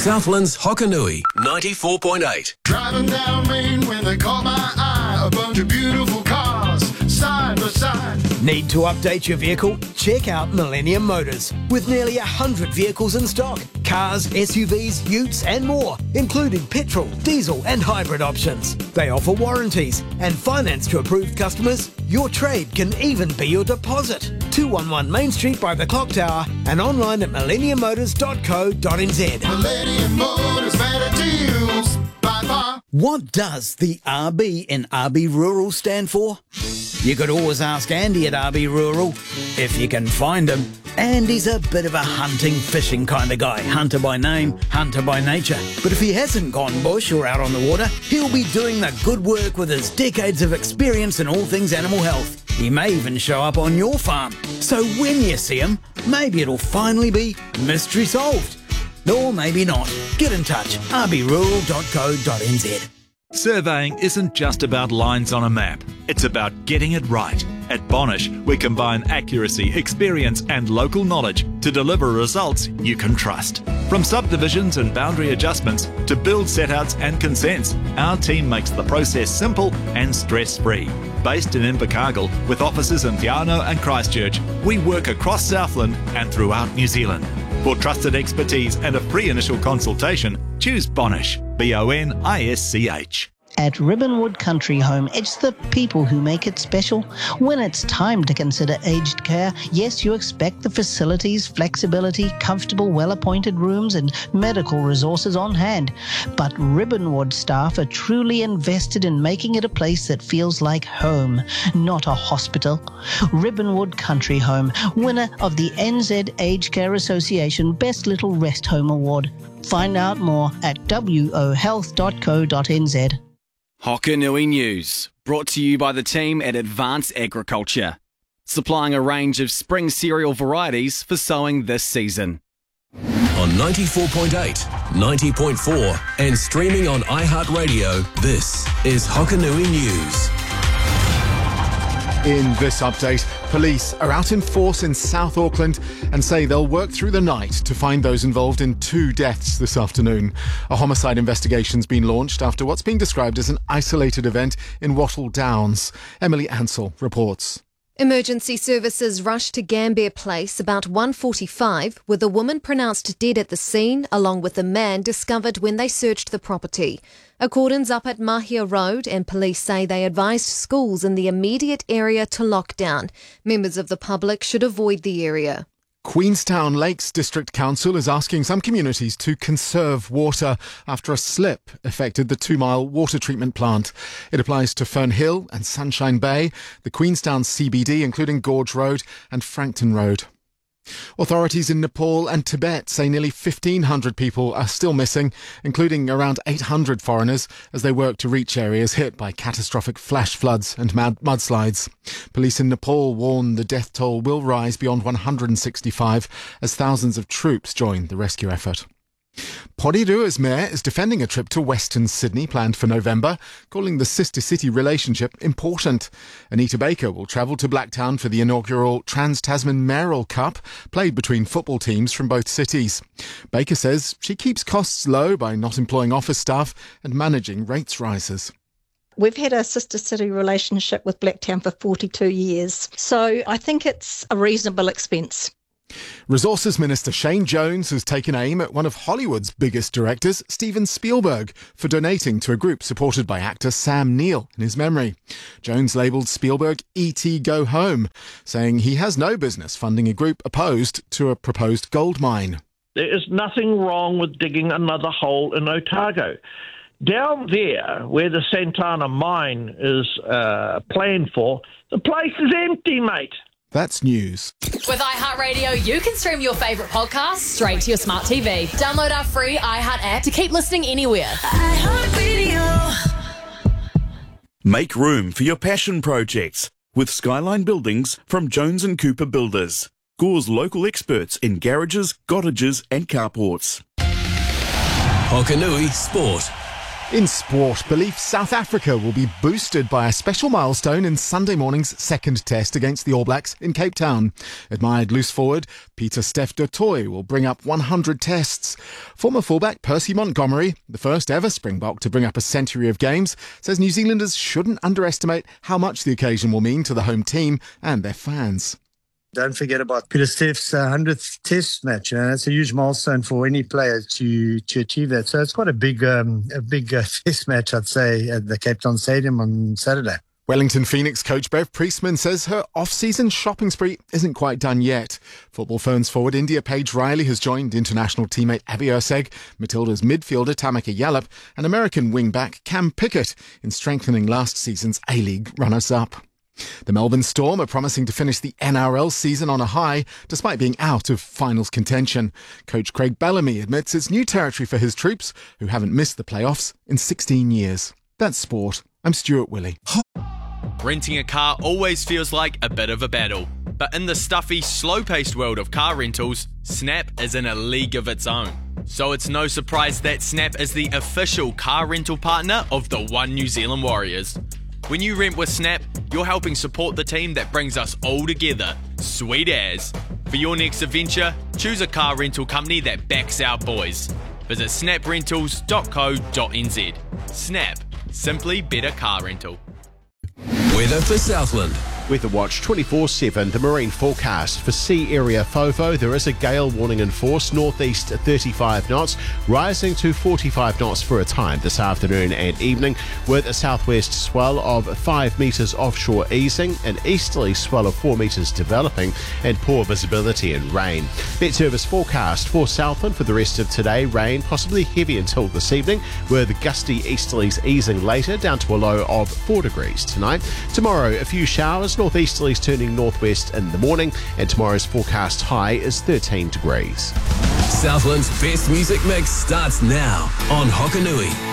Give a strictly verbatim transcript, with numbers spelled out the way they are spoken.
Southland's Hokanui, ninety-four point eight. Driving down Main when they caught my eye, a bunch of beautiful cars, side by side. Need to update your vehicle? Check out Millennium Motors. With nearly one hundred vehicles in stock. Cars, S U Vs, utes and more, including petrol, diesel and hybrid options. They offer warranties and finance to approved customers. Your trade can even be your deposit. two eleven Main Street by the Clock Tower and online at millennium motors dot co dot n z. Millennium Motors, better deals by far. What does the R B in R B Rural stand for? You could always ask Andy at R B Rural, if you can find him. Andy's a bit of a hunting, fishing kind of guy. Hunter by name, hunter by nature. But if he hasn't gone bush or out on the water, he'll be doing the good work with his decades of experience in all things animal health. He may even show up on your farm. So when you see him, maybe it'll finally be mystery solved. Or maybe not. Get in touch, r b rural dot co dot n z. Surveying isn't just about lines on a map. It's about getting it right. At Bonish, we combine accuracy, experience and local knowledge to deliver results you can trust. From subdivisions and boundary adjustments to build setouts and consents, our team makes the process simple and stress-free. Based in Invercargill, with offices in Te Anau and Christchurch, we work across Southland and throughout New Zealand. For trusted expertise and a free initial consultation, choose Bonish, B O N I S C H. At Ribbonwood Country Home, it's the people who make it special. When it's time to consider aged care, yes, you expect the facilities, flexibility, comfortable, well-appointed rooms and medical resources on hand. But Ribbonwood staff are truly invested in making it a place that feels like home, not a hospital. Ribbonwood Country Home, winner of the N Z Aged Care Association Best Little Rest Home Award. Find out more at w o health dot co dot n z. Hokanui News, brought to you by the team at Advanced Agriculture, supplying a range of spring cereal varieties for sowing this season. On ninety-four point eight, ninety point four and streaming on iHeartRadio, this is Hokanui News. In this update, police are out in force in South Auckland and say they'll work through the night to find those involved in two deaths this afternoon. A homicide investigation's been launched after what's being described as an isolated event in Wattle Downs. Emily Ansell reports. Emergency services rushed to Gambier Place about one forty-five, with a woman pronounced dead at the scene, along with a man discovered when they searched the property. A cordon's up at Mahia Road, and police say they advised schools in the immediate area to lock down. Members of the public should avoid the area. Queenstown Lakes District Council is asking some communities to conserve water after a slip affected the two-mile water treatment plant. It applies to Fernhill and Sunshine Bay, the Queenstown C B D, including Gorge Road and Frankton Road. Authorities in Nepal and Tibet say nearly fifteen hundred people are still missing, including around eight hundred foreigners, as they work to reach areas hit by catastrophic flash floods and mud- mudslides. Police in Nepal warn the death toll will rise beyond one hundred sixty-five as thousands of troops join the rescue effort. Porirua mayor is defending a trip to Western Sydney planned for November, calling the sister-city relationship important. Anita Baker will travel to Blacktown for the inaugural Trans-Tasman Mayoral Cup, played between football teams from both cities. Baker says she keeps costs low by not employing office staff and managing rates rises. We've had a sister city relationship with Blacktown for forty-two years, so I think it's a reasonable expense. Resources Minister Shane Jones has taken aim at one of Hollywood's biggest directors, Steven Spielberg, for donating to a group supported by actor Sam Neill in his memory. Jones labelled Spielberg E T Go Home, saying he has no business funding a group opposed to a proposed gold mine. There is nothing wrong with digging another hole in Otago. Down there, where the Santana mine is uh, planned for, the place is empty, mate. That's news. With iHeartRadio, you can stream your favourite podcasts straight to your smart T V. Download our free iHeart app to keep listening anywhere. iHeartRadio. Make room for your passion projects with Skyline Buildings from Jones and Cooper Builders. Gore's local experts in garages, cottages and carports. Hokanui Sport. In sport, belief South Africa will be boosted by a special milestone in Sunday morning's second test against the All Blacks in Cape Town. Admired loose forward Peter Steph du Toit will bring up one hundred tests. Former fullback Percy Montgomery, the first ever Springbok to bring up a century of games, says New Zealanders shouldn't underestimate how much the occasion will mean to the home team and their fans. Don't forget about Peter Steph's uh, hundredth test match. Uh, it's a huge milestone for any player to to achieve that. So it's quite a big um, a big uh, test match, I'd say, at the Cape Town Stadium on Saturday. Wellington Phoenix coach Bev Priestman says her off-season shopping spree isn't quite done yet. Football Ferns forward India Paige Riley has joined international teammate Abby Erceg, Matilda's midfielder Tamika Yallop and American wing-back Cam Pickett in strengthening last season's A-League runners-up. The Melbourne Storm are promising to finish the N R L season on a high, despite being out of finals contention. Coach Craig Bellamy admits it's new territory for his troops, who haven't missed the playoffs in sixteen years. That's sport. I'm Stuart Willey. Renting a car always feels like a bit of a battle. But in the stuffy, slow-paced world of car rentals, Snap is in a league of its own. So it's no surprise that Snap is the official car rental partner of the One New Zealand Warriors. When you rent with Snap, you're helping support the team that brings us all together. Sweet as. For your next adventure, choose a car rental company that backs our boys. Visit snap rentals dot co dot n z. Snap. Simply better car rental. Weather for Southland. Weather Watch twenty-four seven, the marine forecast. For sea area FOFO, there is a gale warning in force, northeast thirty-five knots, rising to forty-five knots for a time this afternoon and evening, with a southwest swell of five metres offshore easing, an easterly swell of four metres developing, and poor visibility and rain. Met Service forecast for Southland for the rest of today, rain possibly heavy until this evening, with gusty easterlies easing later down to a low of four degrees tonight. Tomorrow, a few showers, northeasterlies turning northwest in the morning, and tomorrow's forecast high is thirteen degrees. Southland's best music mix starts now on Hokanui.